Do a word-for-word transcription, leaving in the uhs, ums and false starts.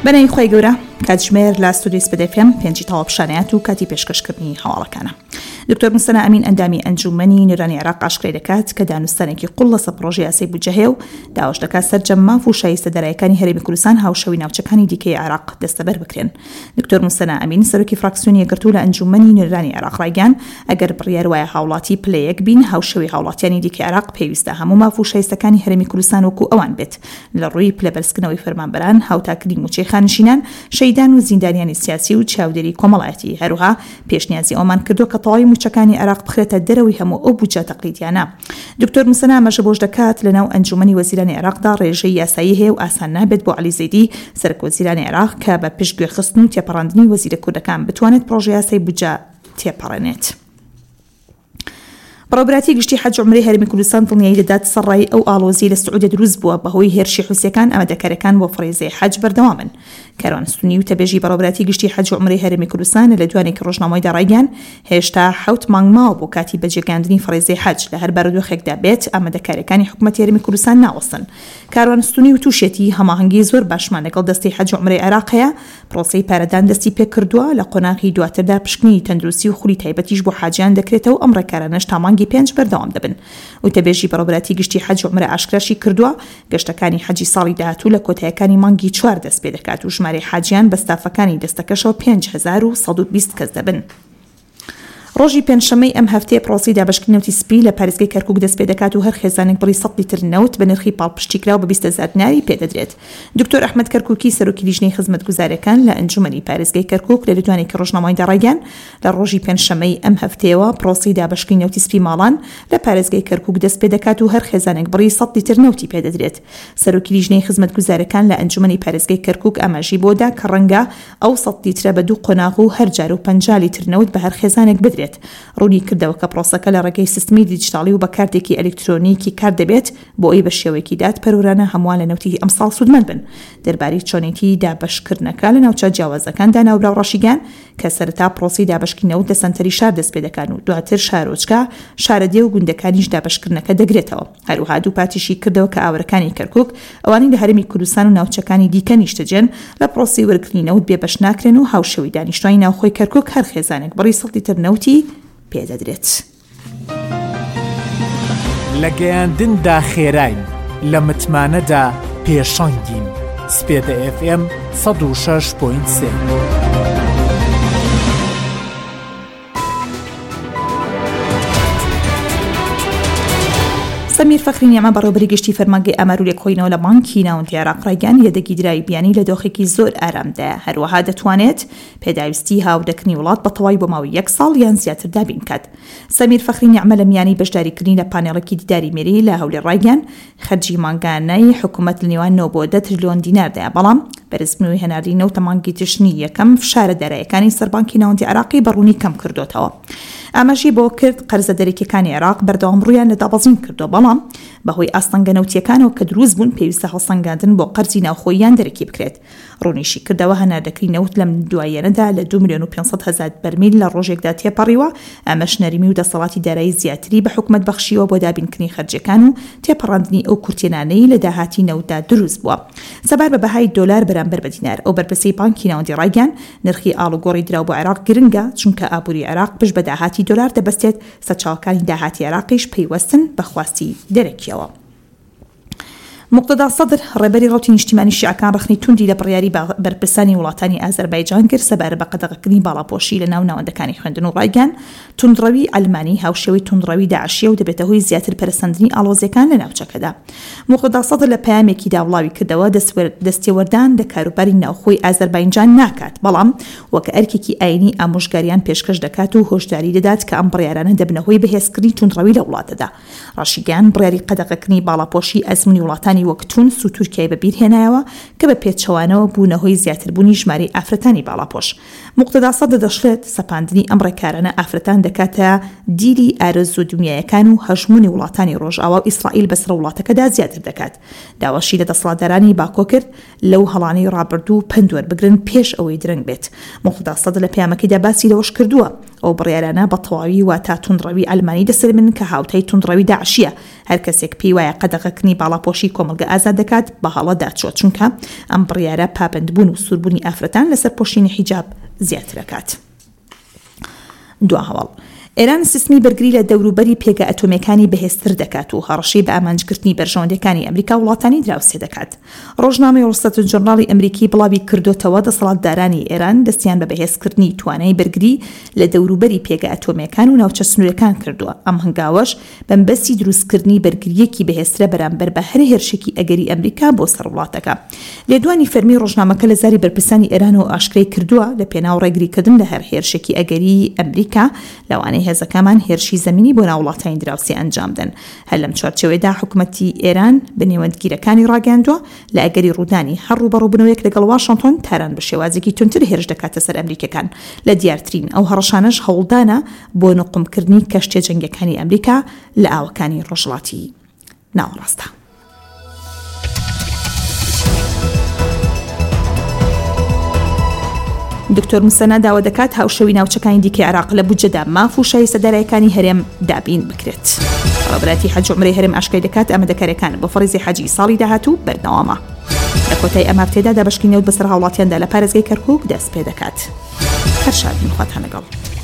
بەنای خۆی گەورە کاتژمێر لە ستودیۆ سپێد ئەف ئەم پێنجی تەواوپشانەیەات و کاتی پێشکەشکردنی هەواڵەکانە. دکتۆر موسەنا ئەمین ئەندامی ئەنجومەنی نێرانی عێراق ئاشکرای دەکات کە دانوستانێکی قوڵ لەسەر پرۆژەی یاسای بودجە هەیە و داواش دەکات سەرجەم ماف و شایستە داراییەکانی هەرێمی کوردستان هاوشەوی ناوچەکانی دیکەی عێراق دەستەبەر بکرێن. دکتۆر موسەنا ئەمین سەرۆکی فراکسیۆنی یەکگرتوو لە ئەنجومەنی نێرانی عێراق ڕایگەیاند ئەگەر بڕیار وایە هاوڵاتی پلەیەک بین هاوشەوی هاوڵاتیانی دیکەی عێراق پێویستە هەموو ماف و شایستەکانی هەرێمی کوردستان وەکو ئەوان بێت لە ڕووی پلەبەرزکردنەوەی فەرمانبەران هاوتاکردنی موچەی خانشینان شەیدان و زیندانیانی سیاسی و چاودێری کۆمەڵایەتی هەروها پێشنیازی ئەومان کردو کە تەواوی موچەکانی عێراق بخرێتە دەرەوەی هەموو ئەو بودجە تەقلیدیانە. دکتۆر موسەنا ئەمەش بۆش دەکات لەناو ئەنجومەنی وەزیرانی عێراقدا ڕێژەی یاسایی هەیە و ئاسان نابێت بۆ عەلی زەیدی سەرۆک وەزیرانی عێراق کە بە پشتگوێخستن و تێپەڕاندنی وەزیرە کوردەکان بتوانێت پرۆژەی یاسای بودجە تێپەڕێنێت. بەڕێوەبەری گشتی حەج و عومرەی هەرێمی کوردستان دڵنیایی دەدات سەرڕای ئەو ئاڵۆزی لە سعودیە دروست بووە بەهۆی هێرشی حوسیەکان ئامادەکاریەکان بۆ فڕێزەی حەج بەردەوامن. کاروانسوونی و تەبێژی بەڕێوەبەری گشتی حەج و عومرەی هەرێمی کوردستان لە دوانێکی ڕۆژنامەیەدا ڕایگەیاند هێشتا حەوت مانگ ماوە بۆ کاتی بەجێگاندنی فڕێزەی حەج لە هەر بارودۆخێکدا بێت ئامادەکاریەکانی حکوومەتی هەرێمی کوردستان ناوەستن. کاروانسوونی و تووشێتی هەماهەنگی زۆر باشمان لەگەڵ دەستەی حەج و عومرەی عێراق هەیە. پرۆسەی پارەدان دەستی پێ کردووە لە قۆناغی دواتردا پشکنی تەندروستی و خولی تایبەتیش بۆ حاجیان دەکرێتەوە ئەم ڕێکارانەش تا مانگی پێنج بەردەوام دەبن. و تەبێژی بەڕێوەبەری گشتی حەج و عومرە ئاشکراشی کردووە گەشتەکانی حەجی ساڵی داهاتوو لە کۆتاییەکانی مانگی چوار دەست پێ دەکات و ژمارەی حاجیان بە ستافەکانی دەستەکەشەوە پێنج هەزار و سەد و بیست کەس دەبن. ڕۆژی پێنجشەمەی ئەم هەفتەیە پرۆسی دابەشکردنی نەوتی سپی لە پارێزگای کەرکووک دەست پێ دەکات و هەر خێزانێک بڕی سەد لیتر نەوت بە نرخی پاڵپشتیکراو بە بیست هەزار دیناری پێدەدرێت. دکتۆر ئەحمەد کەرکووکی سەرۆکی لیژنەی خزمەتگوزاریەکان لە ئەنجومەنی پارێزگای کەرکووک لە دوانێکی ڕۆژنامەیەدا ڕایگەیاند لە ڕۆژی پێنجشەمەی ئەم هەفتەیەوە پرۆسی دابەشکردنی نەوتی سپی ماڵان لە پارێزگای کەرکووک دەست پێ دەکات و هەر خێزانێک بڕی سەد لیتر نەوتی پێدەدرێت. سەرۆکی لیژنەی خزمەتگوزاریەکان لە ئەنجومەنی پارێزگای کەرکووک ئاماژی بۆدا کە ڕەنگە ئەو سەد لیترە بە دوو قۆناغ و هەر جار و پەنجا لیتر نەوت بە هەر خێزانێک بدرێت. ڕوونی کردەوە کە پرۆسەکە لە ڕێگەی سیستمی دیجیتاڵی و بە کارتێکی ئەلکترۆنیکی کار دەبێت بۆ ئەوی بە شێوەیەکی دادپەروورانە هەمووان لە نەوتی ئەم ساڵ سوودمەند بن. دەربارەی چۆنێتی دابەشکردنەکە لە ناوچە جیاوازەکاندا ناوبراو ڕەشیگەیاند کە سەرەتا پرۆسی دابەشکردنی نەوت لە سەنتەری شار دەست پێ دەکات و دواتر شارۆچکە شارەدێ و گوندەکانیش دابەشکردنەکە دەگرێتەوە. هەروها دوو پاتیشی کردەوە کە ئاورەکانی کەرکووک ئەوانەی لە هەرێمی کوردستان و ناوچەکانی دیکە نیشتەجێن لە پرۆسی وەرگرتنی نەوت بێبەش ناکرێن و هاوشەوی دانیشتوانی ناوخۆی کەرکووک هەر خێزانێک بڕی سەد لیتر نەوتی پێدەدرێت. لە گەیاندندا خێراین لە متمانەدا پێشەنگین. سپێدە ئەف ئەم سەد و شەش پۆینت سێ. سەمیر فەخری نیعمە بەڕێوەبەری گشتی فەرمانگەی ئامار و لێکۆینەوە لە بانکی ناوەندی عێراق ڕایگەیاند یەدەگی درای بیانی لە دۆخێکی زۆر ئارامدایە هەروەها دەتوانێت پێداویستی هاودەکردنی وڵات بە تەواوی بۆ ماوەی یەک ساڵ یان زیاتر دابین بکات. سەمیر فەخری نیعمە لە میانی بەشداریکردنی لە پانێڵێکی دیداری مێری لە هەولێر ڕایگەیاند خەرجی مانگانەی حکوومەت لە نێوان نۆ بۆ دە تریلیۆن دیناردایە بەڵام بەرزبوونەوەی هەناردی نەوتە مانگی تشتنی یەکەم فشارە داراییەکانی سەربانکی ناوەندی عێراقی بەڕوونی کەم کردوتەوە. ئاماژی بۆ کرد قەرزە دەرەکیەکانی عێراق بەردەوام ڕوویان لە دابەزین کردو بەڵام بەهۆی ئاستەنگە نەوتیەکانەوە کە دروست بوون پێویستە هەڵسەنگاندن بۆ قەرزی ناوخۆییان دەرەکی بکرێت. ڕوونیشی کردەوە هەناردەکەی نەوت لەم دوایەنەدا لە دو ملیۆن و پێنج سەد هەزار بەرمیل لە ڕۆژێکدا تێپەڕیوە. ئەمەش نەریمی و دەسەڵاتی دارایی زیاتری بە حکوومەت بەخشیوە بۆ دابینکردنی خەرجەکان و تێپەڕاندنی ئەو کورتێنانەی لە داهاتی نەوتدا دروست بووە. سەبار بە بەهای دۆلار بەرامبەر بە دینار ئەو بەرپرسەی بانکی ناوەندی ڕایگەیاند نرخی ئاڵوگۆڕی دراو بۆ عێراق گرنگە چونکە ئابووری عێراق پشت بە داهاتی دۆلار دەبەستێت سەرچاوەکانی داهاتی عێراقیش پەیوەستن بە خواستی دەرەکیەوە. مقتدا سەدر ڕێبەری ڕەوتی نیشتیمانی شیعەکان ڕخنی توندی لە بڕیاری بەرپرسانی وڵاتانی ئازەربایجان کرد سەبارە بە قەدەغەکردنی باڵاپۆشی لە ناو ناوەندەکانی خوێندن و ڕایگەیاند توندڕەوی ئەلمانی هاوشێوەی توندڕەوی داعشیە و دەبێتە هۆی زیاتر پەرسەندنی ئاڵۆزیەکان لە ناوچەکەدا. مقتدا سەدر لە پەیامێکیدا وڵاوی کردەوە دەستێوەردان لە کاروباری ناوخۆی ئازەربایجان ناکات بەڵام وەکە ئەرکێکی ئاینی ئامۆژگاریان پێشکەش دەکات و هۆشداری دەدات کە ئەم بڕیارانە دەبنەوەی بەهێزکردنی توندڕەوی لە وڵاتەدا. ڕاشیگەیاند بڕیاری قەدەغەکردنی باڵاپۆشی ئەزموونی وڵاتانی وەک تونس و تورکیای بەبیر هێنایەوە کە بە پێچەوانەوە بوونەهۆی زیاتربوونی ژمارەی ئافرەتانی باڵاپۆش. مقتدا سەدر دەشڵێت سەپاندنی ئەم ڕێکارانە ئافرەتان دەکاتە دیری ئارەزوو دنیایەکان و هەژمونی وڵاتانی ڕۆژئاوا و ئیسرائیل بەسەر وڵاتەکەدا زیاتر دەکات. داواشی لە دەسەڵاتدارانی باکۆ کرد لەو هەڵانەی ڕابردوو پندوەر بگرن پێش ئەوەی درەنگ بێت. مقتدا سەدر لە پەیامەکەیدا باسی لەوەش کردووە ئەو بڕیارانە بە تەواوی وا تا توندڕەوی ئەلمانی دەسەر من کە هاوتای توندڕەوی داعشیە. هەر کەسێک پێی وایە قەدەغەکردنی باڵاپۆشی کۆمەلگە ئازاد دەکات بە هەڵەدا چوە، چونکە ئەم بڕیارە پابندبوون و سووربوونی ئافرەتان لەسەر پۆشینی حیجاب زیاترەکات. دوا هەواڵ ئێران سیستمی بەرگری لە دەوروبەری پێگە ئەتۆمیەکانی بەهێزتر دەکات و هەڕەشەی بە ئامانجکردنی بەرژەوەندەکانی ئەمریکا وڵاتانی دراوسێ دەکات. ڕۆژنامەی وڵستە جۆرناڵی ئەمریکی بڵاوی کردوتەوە دەسەڵاتدارانی ئێران دەستیان بە بەهێزکردنی توانای بەرگری لە دەوروبەری پێگە ئەتۆمیەکان و ناوچە سنوورەکان کردووە. ئەم هەنگاوەش بەمبەستی دروستکردنی بەرگریەکی بەهێزترە بەرامبەر بە هەر هێرشێکی ئەگەری ئەمریکا بۆ سەر وڵاتەکە. لێدوانی فەرمی ڕۆژنامەکە لە زاری بەرپرسانی ئێران و ئاشکرای کردووە لە پێناو ڕێگریکردن لە هەر هێرشێکی ئەگەری ئەمریکا لەوانەی هێزەکەمان هێرشی زەمینی بۆ ناو وڵاتانی دراوسێ ئەنجام دەن. هەر لەم چوارچێوەیەدا حکوومەتی ئێران بە نێوەندگیرەکانی ڕاگەاندووە لە ئەگەری ڕوودانی هەر ڕوبەڕووبنەوەیەک لەگەڵ واشنگتن تاران بە شێوازێکی تونتر هێرش دەکاتە سەر ئەمریکەکان. لە دیارترین ئەو هەڕەشانەش هەوڵدانە بۆ نقمکردنی کەشتیە جەنگەکانی ئەمریکا لە ئاوەکانی ڕۆژهەڵاتی ناوەڕاستە. دکتۆر موسەنا داوا دەکات هاوشەوی ناوچەکانی دیکەی عێراق لە بودجەدا ماف و شای سەدارایەکانی هەرێم دابین بکرێت. ڕێبەرایەتی حەج و عومرەی هەرێم ئاشکای دەکات ئامادەکاریەکان بۆ فەرزی حەجی ساڵی داهاتوو بەردەوامە. لە کۆتای ئەم هەفتەیەدا دابەشکردنەوەت بەسەر هاوڵاتیاندا لە پارێزگای کەرکووک دەست پێ دەکات. هەر شاد بن، خواتان لەگەڵ.